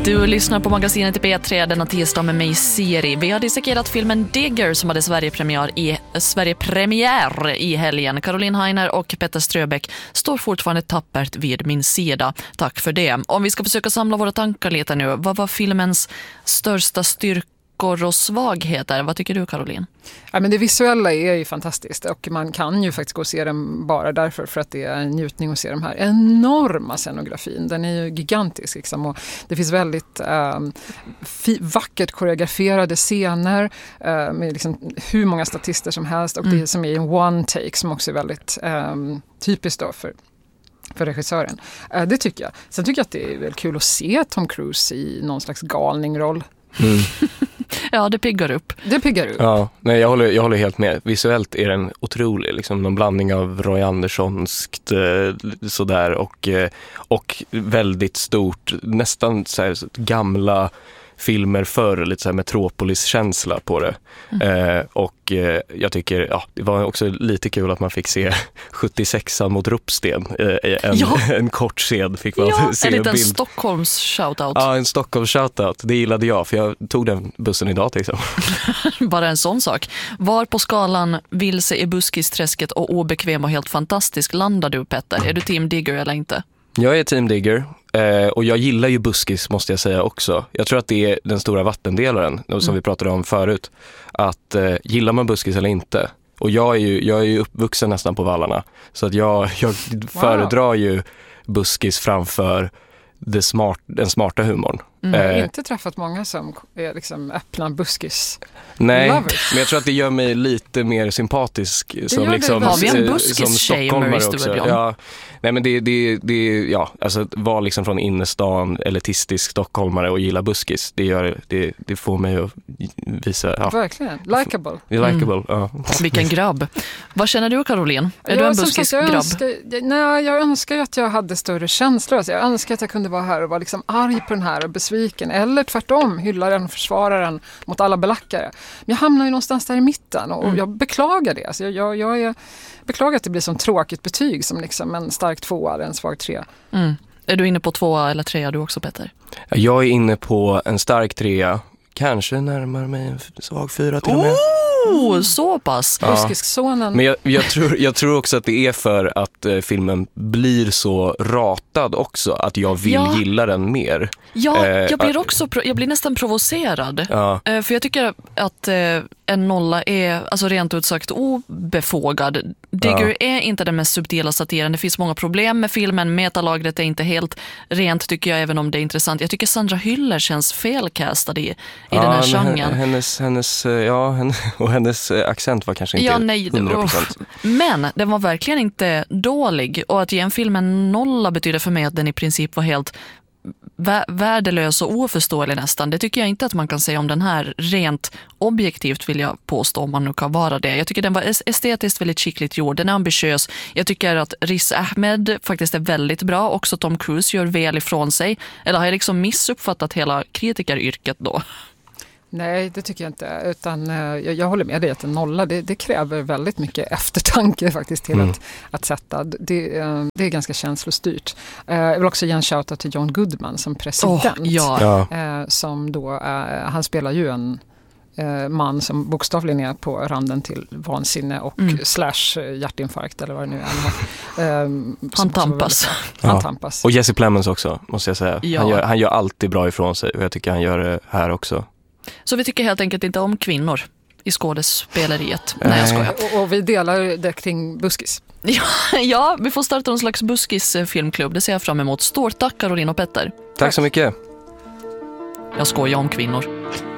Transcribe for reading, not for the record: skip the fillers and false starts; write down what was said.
Du lyssnar på magasinet i P3 denna tisdag med mig Siri. Vi har dissekerat filmen Digger som hade Sverigepremiär i helgen. Caroline Heiner och Petter Ströbeck står fortfarande tappert vid min sida. Tack för det. Om vi ska försöka samla våra tankar lite nu. Vad var filmens största styrkor och svagheter? Vad tycker du, Caroline? Ja, men det visuella är ju fantastiskt och man kan ju faktiskt gå och se den bara därför för att det är en njutning att se de här enorma scenografin. Den är ju gigantisk liksom, och det finns väldigt vackert koreograferade scener med liksom hur många statister som helst och det som är en one take som också är väldigt typiskt då för regissören. Det tycker jag. Sen tycker jag att det är väl kul att se Tom Cruise i någon slags galningroll. Ja, det piggar upp. Ja, nej, jag håller helt med. Visuellt är den otrolig. Liksom någon blandning av Roy Anderssonskt sådär och väldigt stort, nästan så här, gamla filmer förr, lite så här Metropolis-känsla på det. Jag tycker, det var också lite kul att man fick se 76an mot Ropsten. En kort scen fick man se en liten bild. Stockholms shoutout. Ja, en Stockholms shoutout. Det gillade jag, för jag tog den bussen idag till exempel. Bara en sån sak. Var på skalan vilse i buskisträsket och obekväm och helt fantastisk landar du, Petter? Är du team Digger eller inte? Jag är team Digger. Och jag gillar ju buskis, måste jag säga också. Jag tror att det är den stora vattendelaren som vi pratade om förut. Att gillar man buskis eller inte. Och jag är ju uppvuxen nästan på vallarna. Så att jag föredrar ju buskis framför den smarta humorn. Jag har inte träffat många som är liksom öppna buskis. Nej, lovers. men jag tror att det gör mig lite mer sympatisk som liksom har vi en buskis-shamer i studion? Ja, nej, men det alltså var liksom från innerstan elitistisk stockholmare och gilla buskis. Det får mig att visa. Ja. Verkligen, likeable. Ja. Vilken grabb. Vad känner du, Caroline? Är du en buskis-grabb? Nej, jag önskar att jag hade större känslor. Alltså, jag önskar att jag kunde vara här och vara liksom arg på den här och besviken. Eller tvärtom, hylla den och försvara den mot alla belackare. Men jag hamnar ju någonstans där i mitten och jag beklagar det. Alltså, jag beklagar att det blir som tråkigt betyg som liksom en stark 2 eller en svag 3. Är du inne på 2 eller 3 du också, Petter? Jag är inne på en stark 3. Kanske närmar mig en svag 4 till och med. Så pass. Buskissonen. Men jag tror också att det är för att filmen blir så ratad också att jag vill gilla den mer. Ja, jag blir nästan provocerad. Ja. För jag tycker att en 0 är alltså rent ut sagt obefogad. Digger är inte den mest subtila satiren. Det finns många problem med filmen. Metalagret är inte helt rent, tycker jag, även om det är intressant. Jag tycker Sandra Hyller känns felkastad i den här genren. Hennes accent var kanske inte 100%. Men den var verkligen inte dålig. Och att ge en film en 0 betyder för mig att den i princip var helt värdelös och oförståelig nästan. Det tycker jag inte att man kan säga om den här. Rent objektivt vill jag påstå, om man nu kan vara det. Jag tycker den var estetiskt väldigt skickligt gjord. Den är ambitiös. Jag tycker att Riz Ahmed faktiskt är väldigt bra. Också Tom Cruise gör väl ifrån sig. Eller har jag liksom missuppfattat hela kritikeryrket då? Nej, det tycker jag inte. Utan jag håller med dig att en 0, det kräver väldigt mycket eftertanke faktiskt till att sätta. Det är ganska känslostyrt. Jag vill också ge en shoutout till John Goodman som president. Som då, han spelar ju en man som bokstavligen är på randen till vansinne och slash hjärtinfarkt eller vad det nu är. Han tampas. Och Jesse Plemons också, måste jag säga. Ja. Han gör alltid bra ifrån sig och jag tycker han gör det här också. Så vi tycker helt enkelt inte om kvinnor i skådespeleriet. Nej, jag skojar. Och vi delar det kring buskis. Ja, vi får starta någon slags buskis-filmklubb. Det ser jag fram emot. Stort tack, Caroline och Petter. Tack så mycket. Jag skojar om kvinnor.